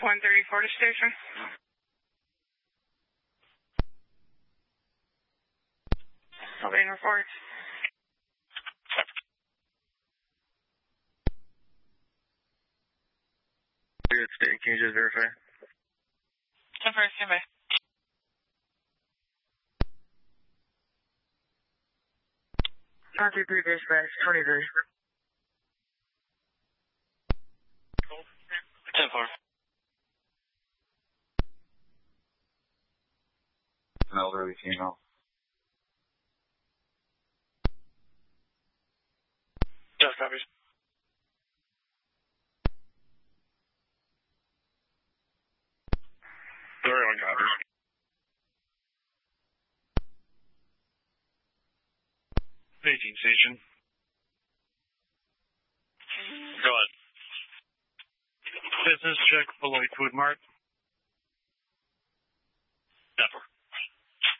134 to station. Obeying report. Can you just verify? 10 first, stand by. County 3 dispatch, 23. 10-4. An elderly female. Just copies. Everyone copies. Paging station. Go ahead. Business check, Beloit Food Mart. Never.